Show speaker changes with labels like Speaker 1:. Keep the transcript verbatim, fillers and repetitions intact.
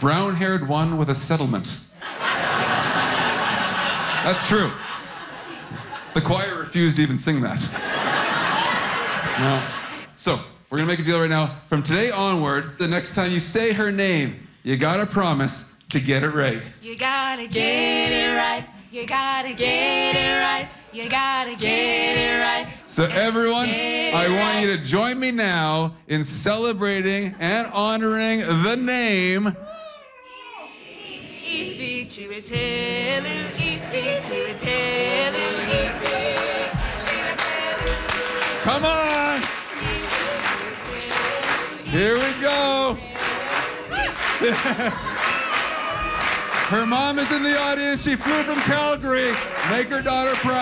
Speaker 1: brown-haired one with a settlement. That's true. The choir refused to even sing that. No. So, we're gonna make a deal right now. From today onward, the next time you say her name, you gotta promise to get it right.
Speaker 2: You gotta get it right. You gotta get it right. You gotta get it right.
Speaker 1: So everyone, I want you to join me now in celebrating and honoring the name. Come on! Here we go. Her mom is in the audience. She flew from Calgary. Make her daughter proud.